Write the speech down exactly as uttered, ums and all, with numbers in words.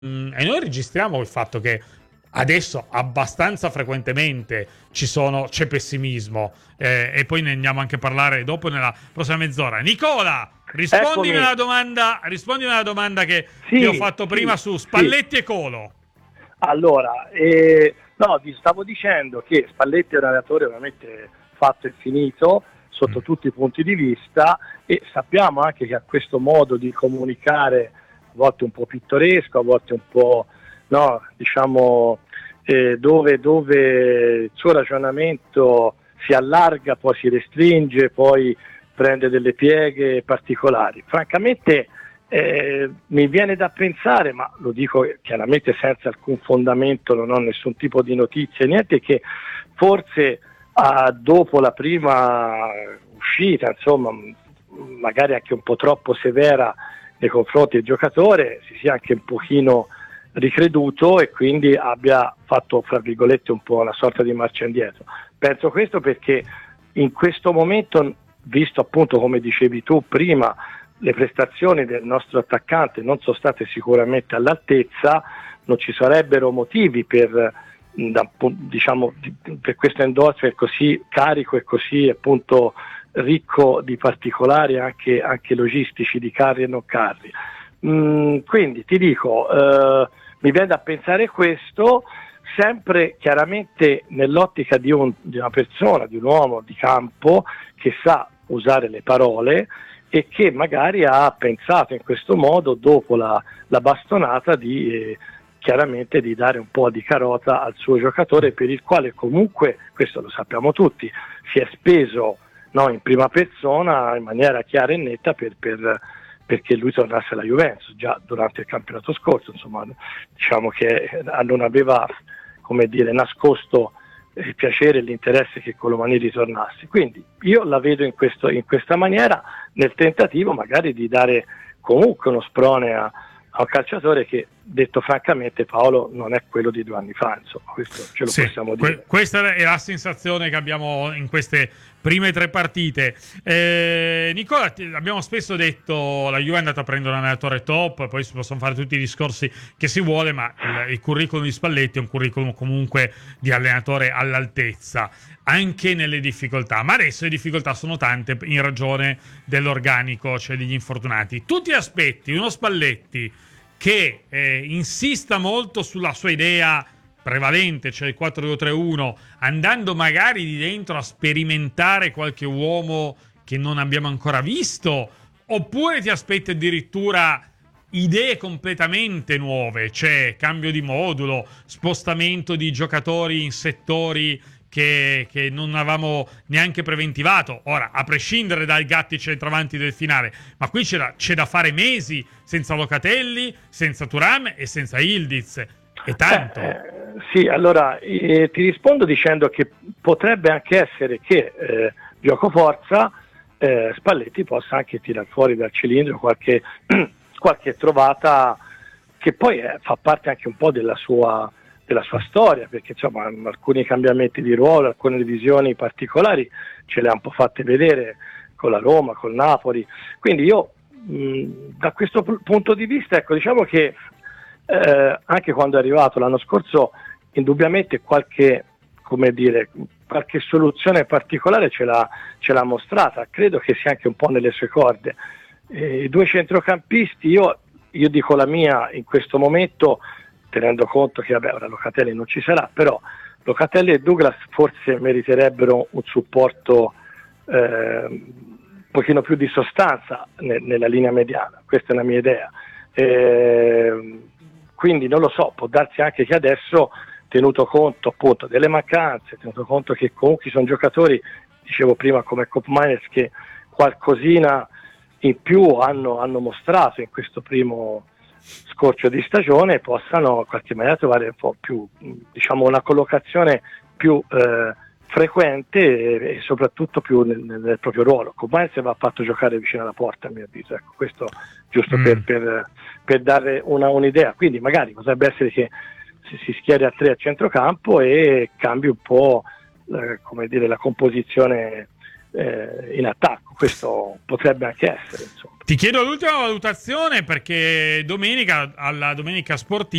Mm, e noi registriamo il fatto che adesso abbastanza frequentemente ci sono, c'è pessimismo, eh, e poi ne andiamo anche a parlare dopo nella prossima mezz'ora. Nicola, rispondimi Eccomi. alla domanda, rispondimi alla domanda che ti ho Sì, fatto prima sì, su sì. Spalletti e Colo. Allora, eh, no, vi stavo dicendo che Spalletti è un allenatore veramente fatto e finito Mm. sotto tutti i punti di vista, e sappiamo anche che ha questo modo di comunicare a volte un po' pittoresco, a volte un po', no, diciamo, eh, dove, dove il suo ragionamento si allarga, poi si restringe, poi prende delle pieghe particolari. Francamente, Eh, mi viene da pensare, ma lo dico chiaramente senza alcun fondamento, non ho nessun tipo di notizie, niente, che forse ah, dopo la prima uscita, insomma, magari anche un po' troppo severa nei confronti del giocatore, si sia anche un pochino ricreduto e quindi abbia fatto, fra virgolette, un po' una sorta di marcia indietro. Penso questo perché in questo momento, visto appunto come dicevi tu prima, le prestazioni del nostro attaccante non sono state sicuramente all'altezza, non ci sarebbero motivi per, da, diciamo, per questo endorsement così carico e così appunto ricco di particolari anche, anche logistici, di carri e non carri. Mm, quindi ti dico, eh, mi viene da pensare questo, sempre chiaramente nell'ottica di, un, di una persona, di un uomo di campo che sa usare le parole e che magari ha pensato in questo modo, dopo la, la bastonata, di eh, chiaramente di dare un po' di carota al suo giocatore, per il quale comunque, questo lo sappiamo tutti, si è speso, no, in prima persona in maniera chiara e netta per, per, perché lui tornasse alla Juventus già durante il campionato scorso. Insomma, diciamo che non aveva, come dire, nascosto il piacere e l'interesse che Colomani ritornasse. Quindi io la vedo in, questo, in questa maniera, nel tentativo magari di dare comunque uno sprone a, a un calciatore che, detto francamente, Paolo, non è quello di due anni fa, insomma, questo ce lo Sì, possiamo dire. que- questa è la sensazione che abbiamo in queste prime tre partite. Eh, Nicola, ti- abbiamo spesso detto la Juve è andata a prendere un allenatore top, poi si possono fare tutti i discorsi che si vuole, ma il, il curriculum di Spalletti è un curriculum comunque di allenatore all'altezza, anche nelle difficoltà. Ma adesso le difficoltà sono tante in ragione dell'organico, cioè degli infortunati. Tu ti aspetti uno Spalletti che eh, insista molto sulla sua idea prevalente, cioè il quattro due tre uno, andando magari di dentro a sperimentare qualche uomo che non abbiamo ancora visto, oppure ti aspetti addirittura idee completamente nuove, cioè cambio di modulo, spostamento di giocatori in settori che, che non avevamo neanche preventivato. Ora, a prescindere dai gatti centravanti del finale, ma qui c'è da, c'è da fare mesi senza Locatelli, senza Thuram e senza Ildiz. E tanto. Eh, eh, sì, allora eh, ti rispondo dicendo che potrebbe anche essere che eh, gioco forza eh, Spalletti possa anche tirar fuori dal cilindro qualche, qualche trovata che poi eh, fa parte anche un po' della sua, della sua storia, perché insomma alcuni cambiamenti di ruolo, alcune visioni particolari ce le ha un po' fatte vedere con la Roma, col Napoli, quindi io mh, da questo p- punto di vista, ecco, diciamo che Eh, anche quando è arrivato l'anno scorso, indubbiamente qualche, come dire, qualche soluzione particolare ce l'ha, ce l'ha mostrata, credo che sia anche un po' nelle sue corde. Eh, I due centrocampisti, io, io dico la mia in questo momento, tenendo conto che vabbè, ora Locatelli non ci sarà, però Locatelli e Douglas forse meriterebbero un supporto eh, un pochino più di sostanza ne, nella linea mediana, questa è la mia idea. Eh, quindi non lo so, può darsi anche che adesso, tenuto conto appunto delle mancanze, tenuto conto che comunque sono giocatori, dicevo prima come Koopmeiners, che qualcosina in più hanno, hanno mostrato in questo primo scorcio di stagione, possano in qualche maniera trovare un po' più, diciamo, una collocazione più eh, frequente e, e soprattutto più nel, nel proprio ruolo. Koopmeiners va fatto giocare vicino alla porta, a mio avviso, ecco, questo giusto mm. per, per, per dare una, un'idea. Quindi magari potrebbe essere che si, si schieri a tre a centrocampo e cambi un po' eh, come dire, la composizione eh, in attacco. Questo potrebbe anche essere, insomma. Ti chiedo l'ultima valutazione, perché domenica alla Domenica Sportiva